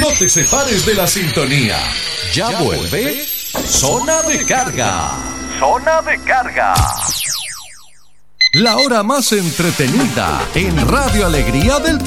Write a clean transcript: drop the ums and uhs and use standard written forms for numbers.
No te separes de la sintonía. Ya vuelve Zona de Carga. Zona de Carga. La hora más entretenida en Radio Alegría del